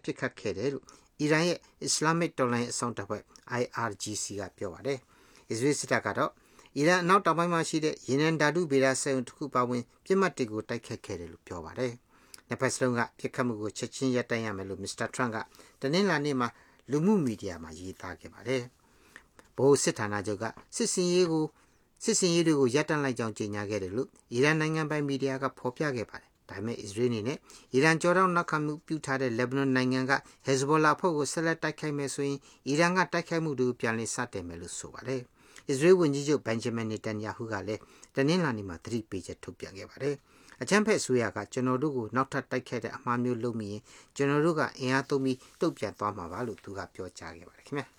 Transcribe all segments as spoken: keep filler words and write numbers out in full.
ပစ်ခတ်ခဲ့တယ်လို့အီရန်ရဲ့ Islamic တော်လှန်ရေးအစောင့်တပ်ဖွဲ့ I R G C ကပြောပါတယ်။ အစ္စရေးစစ်တပ်ကတော့အီရန်အနောက်တောင်ပိုင်းမှာရှိတဲ့ရေနံဓာတုဗေဒစက်ရုံတစ်ခုပါဝင်ပြစ်မှတ်တွေကိုတိုက်ခတ်ခဲ့တယ်လို့ပြောပါတယ်။နှစ်ဖက်စလုံးကပြစ်ခတ်မှုကိုချက်ချင်းရပ်တန့်ရမယ်လို့ မစ္စတာထရန့်ကတနင်္လာနေ့မှာလူမှုမီဒီယာမှာရေးသားခဲ့ပါတယ်။ဗဟိုစစ်ဌာနချုပ်ကစစ်စင်ရေးကိုစစ်စင်ရေးတွေကိုရပ်တန့်လိုက်ကြောင်းကြေညာခဲ့တယ်လို့အီရန်နိုင်ငံပိုင်မီဒီယာကဖော်ပြခဲ့ပါတယ်။ဒါပေမဲ့အစ္စရေးနဲ့အီရန်ကြော်တောင်းနောက်ခံမှုပြုထားတဲ့လက်ဘနွန်နိုင်ငံက Hezbollah အဖွဲ့ကိုဆက်လက်တိုက်ခိုက်မယ်ဆိုရင်အီရန်ကတိုက်ခိုက်မှုတွေကိုပြန်လည်စတင်မယ်လို့ဆိုပါတယ်။အစ္စရေးဝန်ကြီးချုပ်ဘန်ဂျမင်နေတန်ယာဟုကလည်းတနင်္လာနေ့မှာသတိပေးချက်ထုတ်ပြန်ခဲ့ပါတယ်။အကြမ်းဖက်အစိုးရကကျွန်တော်တို့ကိုနောက်ထပ်တိုက်ခိုက်တဲ့အမှားမျိုးလုပ်မိရင်ကျွန်တော်တို့ကအင်အားသုံးပြီးတုံ့ပြန်သွားမှာပါလို့သူကပြောကြားခဲ့ပါတယ်ခင်ဗျာ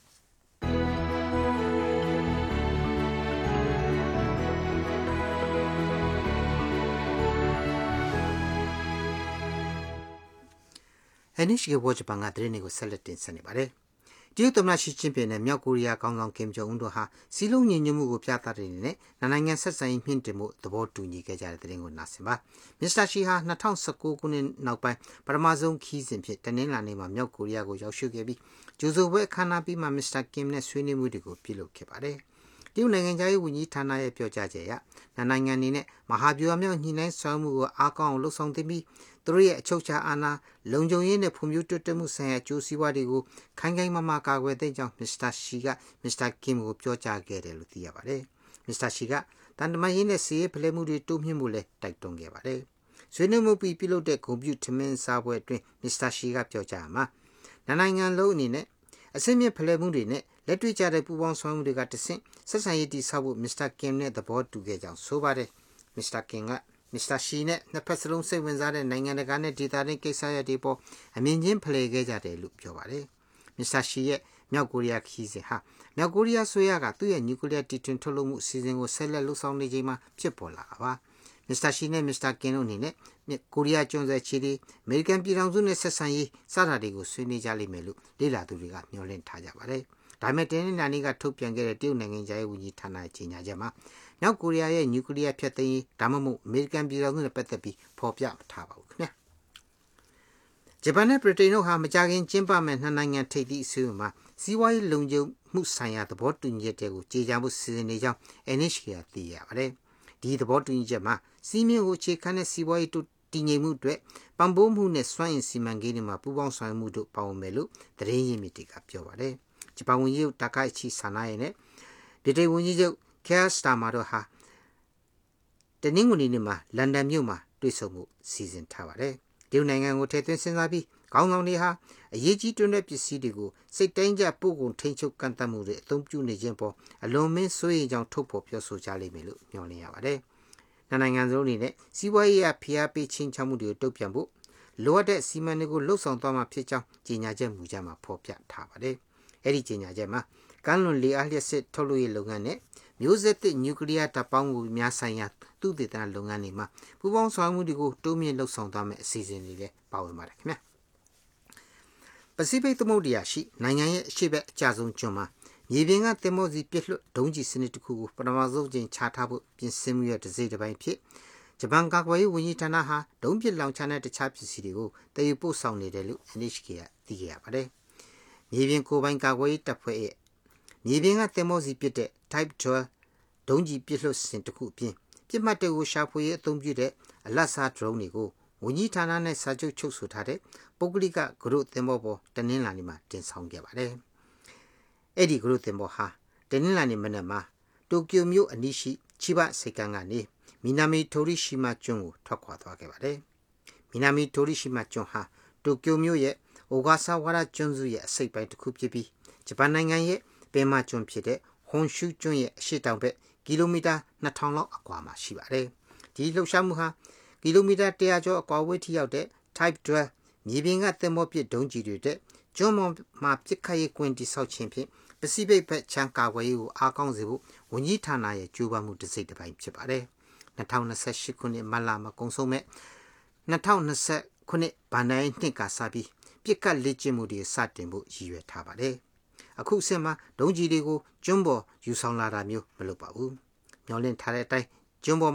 ။အန်ရှ်ကေဝါဂျပန်ကတရင်တွေကိုဆက်လက်တင်ဆက်နေပါတယ်။တရုတ်သမ္မတရှီကျင်းပင်နဲ့မြောက်ကိုရီးယားခေါင်းဆောင်ကင်ဂျုံအွန်းတို့ဟာစီလုံးညီညွတ်မှုကိုပြသတဲ့အနေနဲ့နိုင်ငံဆက်ဆံရေးမြင့်တင်မှုသဘောတူညီခဲ့ကြတဲ့တဲ့ရင်ကိုနားဆင်ပါ။မစ္စတာရှီဟာ၂၀၁၉ခုနှစ်နောက်ပိုင်းပထမဆုံးခီးစဉ်ဖြစ်တနင်္လာနေ့မှာမြောက်ကိုရီးယားကိုရောက်ရှိခဲ့ပြီးဂျိုဇိုဘွဲအခမ်းအနားပြီးမှမစ္စတာကင်နဲ့ဆွေးနွေးမှုတွေကိုပြုလုပ်ခဲ့ပါတယ်။တရုတ်နိုင်ငံသားရေးဝန်ကြီးဌာနရဲ့ပြောကြားချက်အရနိုင်ငံအနေနဲ့မဟာဗျူဟာမြောက်ညှိနှိုင်းဆောင်မှုကိုအားကောင်းအောင်လှုပ်ဆောင်သင့်ပြီးသူတို့ရဲ့အချုပ်အခြာအာဏာလုံခြုံရေးနဲ့ဖွံ့ဖြိုးတိုးတက်မှုဆိုင်ရာအကျိုးစီးပွားတွေကိုခိုင်ခိုင်မာမာကာကွယ်သင့်ကြောင်းမစ္စတာရှီကမစ္စတာကင်ကိုပြောကြားခဲ့တယ်လို့သိရပါတယ်။မစ္စတာရှီကတန်တမာရေးနဲ့စီးရေးဖလှယ်မှုတွေတိုးမြှင့်မှုလည်းတိုက်တွန်းခဲ့ပါတယ်။ဆွေးနွေးမှုပြီးပြုလုပ်တဲ့ဂုဏ်ပြုထမင်းစားပွဲအတွင်းမစ္စတာရှီကပြောကြားမှာနိုင်ငံလုံးအနေနဲ့အစိမ့်မြင့်ဖလှယ်မှုတွေနဲ့လက်တွေ့ကျတဲ့ပူးပေါင်းဆောင်မှုတွေကတဆင့်ဆက်ဆံရေးတည်ဆောက်ဖို့မစ္စတာကင်နဲ့သဘောတူခဲ့ကြောင်းဆိုပါတယ်။မစ္စတာကင်ကမစ္စတာရှီနဲ့နှစ်ဖက်စလုံးစိတ်ဝင်စားတဲ့နိုင်ငံတကာနဲ့ဒေသတွင်းကိစ္စရပ်တွေပေါ်အမြင်ချင်းဖလှယ်ခဲ့ကြတယ်လို့ပြောပါတယ်။မစ္စတာရှီရဲ့မြောက်ကိုရီးယားခီးစဉ်ဟာမြောက်ကိုရီးယားဆိုရကသူ့ရဲ့နျူကလ িয়ার တီထွင်ထုတ်လုပ်မှုအစီအစဉ်ကိုဆက်လက်လှုပ်ဆောင်နေချိန်မှာဖြစ်ပေါ်လာတာပါ။မစ္စတာရှီနဲ့မစ္စတာကင်တို့အနေနဲ့ကိုရီးယားကျွန်းဆွယ်ချီတီအမေရိကန်ပြည်ထောင်စုနဲ့ဆက်ဆံရေးစတာတွေကိုဆွေးနွေးကြလိမ့်မယ်လို့လေ့လာသူတွေကမျှော်လင့်ထားကြပါတယ်။ဒါပေမဲ့တင်းနာနီကထုတ်ပြန်ခဲ့တဲ့တရုတ်နိုင်ငံသားရေးဝန်ကြီးဌာနရဲ့ကြေညာချက်မှာမြောက်ကိုရီးယားရဲ့နျူကလ িয়ার ဖျက်သိမ်းရေးဒါမှမဟုတ်အမေရိကန်ပြည်ထောင်စုနဲ့ပတ်သက်ပြီးဖော်ပြမထားပါဘူးခင်ဗျာ။ဂျပန်နဲ့ဗြိတိန်တို့ဟာမကြာခင်ကျင်းပမဲ့နှစ်နိုင်ငံထိပ်သီးအစည်းအဝေးမှာစီးပွားရေးလုံခြုံမှုဆိုင်ရာသဘောတူညီချက်တွေကိုကြေညာဖို့စီစဉ်နေကြောင်း အန် эйч ကေ ကသိရပါတယ်။ဒီသဘောတူညီချက်မှာစီးမြင့်ကိုအခြေခံတဲ့စီးပွားရေးတည်ငြိမ်မှုအတွက်ပံ့ပိုးမှုနဲ့စွမ်းအင်စီမံကိန်းတွေမှာပူးပေါင်းဆောင်ရွက်မှုတို့ပါဝင်မယ်လို့သတင်းရင်းမြစ်တွေကပြောပါတယ်။ဂျပန်ဝန်ကြီးချုပ်တာကာအိချီဆာနာရဲ့နဲ့ဗြိတိန်ဝန်ကြီးချုပ်ကဲစတာမာတို့ဟာတနင်္ဂနွေနေ့မှာလန်ဒန်မြို့မှာတွေ့ဆုံမှုစီစဉ်ထားပါတယ်။တရုတ်နိုင်ငံကိုထည့်သွင်းစဉ်းစားပြီးခေါင်းဆောင်တွေဟာအရေးကြီးတွင်တဲ့ပစ္စည်းတွေကိုစိတ်တိုင်းကျပို့ကုန်ထိန်းချုပ်ကန့်သတ်မှုတွေအသုံးပြုနေခြင်းပေါ်အလွန်မင်းစိုးရိမ်ကြောင်းထုတ်ဖော်ပြောဆိုကြလိမ့်မယ်လို့မျှော်လင့်ရပါတယ်။နိုင်ငံစုံအနေနဲ့စီးပွားရေးအဖိအားပေးချင်းချောက်မှုတွေကိုတုံ့ပြန်ဖို့လိုအပ်တဲ့စီမံတွေကိုလှုပ်ဆောင်သွားမှာဖြစ်ကြောင်းကြေညာချက်မူကြမ်းမှာဖော်ပြထားပါတယ်။အဲ့ဒီကြေညာချက်မှာကမ်းလွန်လေအားလျက်စစ်ထုတ်လုပ်ရေးလုပ်ငန်းနဲ့မျိုးဆက်သစ်နျူကလ িয়ার တပ်ပေါင်းကိုများဆိုင်ရာသုတေသနလုပ်ငန်းတွေမှာပူးပေါင်းဆောင်မှုတွေကိုတိုးမြင့်လှုပ်ဆောင်သွားမယ့်အစီအစဉ်တွေလည်းပါဝင်ပါတယ်ခင်ဗျာ။ပစိဖိတ်သမုဒ္ဒရာရှိနိုင်ငံရဲ့အရှေ့ဘက်အကျဆုံးကျွန်းမှာမြေပြင်ကသင်္ဘောစီပြစ်လွတ်ဒုံးကျည်စနစ်တစ်ခုကိုပထမဆုံးချိန်ချထားဖို့ပြင်ဆင်မှုရဲ့တစ်စိတ်တစ်ပိုင်းဖြစ်ဂျပန်ကာကွယ်ရေးဝန်ကြီးဌာနဟာဒုံးပစ်လောင်ချတဲ့တခြားပစ္စည်းတွေကိုတည်ယူပို့ဆောင်နေတယ်လို့ အန် эйч ကေ ကသိခဲ့ရပါတယ်။မြေပြင်ကိုယ်ပိုင်ကာကွယ်ရေးတပ်ဖွဲ့ရဲ့မြေပြင်ကသင်္ဘောစီပစ်တဲ့ Type တွဲလ် ဒုံးကျည်ပစ်လွတ်စင်တစ်ခုအပြင်ပြစ်မှတ်တွေကိုရှာဖွေရေးအသုံးပြုတဲ့အလတ်စားဒရုန်းတွေကိုဝန်ကြီးဌာနနဲ့စာချုပ်ချုပ်ဆိုထားတဲ့ပုဂ္ဂလိကဂရုသင်္ဘောပေါ်တနင်္လာနေ့မှာတင်ဆောင်ခဲ့ပါတယ်။အဲ့ဒီဂရုသင်္ဘောဟာတနင်္လာနေ့မနက်မှာတိုကျိုမြို့အနီးရှိချီဘဆိပ်ကမ်းကနေမီနာမီတိုရီရှိမာကျွန်းကိုထွက်ခွာသွားခဲ့ပါတယ်။မီနာမီတိုရီရှိမာကျွန်းဟာတိုကျိုမြို့ရဲ့အိုဂါဆာဝါရကျွန်းစုရဲ့အစိပ်ပိုင်းတစ်ခုဖြစ်ပြီးဂျပန်နိုင်ငံရဲ့ပင်မကျွန်းဖြစ်တဲ့ဟွန်ရှူကျွန်းရဲ့အရှေ့တောင်ဘက်ကီလိုမီတာနှစ်ထောင်လောက်အကွာမှာရှိပါတယ်။ဒီလှုပ်ရှားမှုဟာကီလိုမီတာတစ်ရာကျော်အကွာဝေးထိရောက်တဲ့ Type တွဲလ် မြေပြင်ကသင်္ဘောပစ်ဒုံးကျည်တွေတဲ့ကျွန်းပေါ်မှာပစ်ခတ်ရေးကွင်းတိဆောက်ခြင်းဖြင့်ပစိဖိတ်ဘက်ခြမ်းကာကွယ်ရေးကိုအားကောင်းစေဖို့ဝန်ကြီးဌာနရဲ့ကြိုးပမ်းမှုတစ်စိတ်တစ်ပိုင်းဖြစ်ပါတယ်။၂၀၂၈ခုနှစ်မတ်လမှာကုန်ဆုံးမဲ့၂၀၂၀ခုနှစ်ဗန်ဒိုင်းနှစ်ကစပြီးပြစ်ကတ်လေ့ကျင့်မှုတွေစတင်ဖို့ရည်ရွယ်ထားပါတယ်။အခုအစမှာဒုံးကျည်တွေကိုကျွန်းပေါ်ယူဆောင်လာတာမျိုးမလုပ်ပါဘူး။မျောလင့်ထားတဲ့အတိုင်းကျွန်းပေါ်မှာ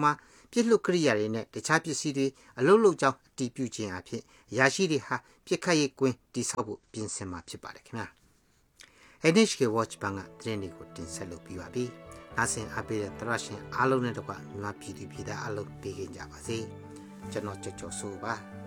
ပြစ်လွတ်ကရိယာတွေနဲ့တခြားပစ္စည်းတွေအလုံးလုံးကြောင်းအတီးပြုခြင်းအဖြစ်ရာရှိတွေဟာပြစ်ခတ်ရေးကွင်းတိဆောက်ဖို့ပြင်ဆင်မှာဖြစ်ပါတယ်ခင်ဗျာ เอ็น เอช เค Watch ဘန်ကသတင်းတွေကိုတင်ဆက်လုပ်ပြီးပါပြီ။နားဆင်အားပေးတဲ့သရရှင်အားလုံးနဲ့တကွမြန်မာပြည်သူပြည်သားအားလုံးပေးခင်ကြပါစေ။ကျွန်တော်ကြော်ကြော်ဆိုပါ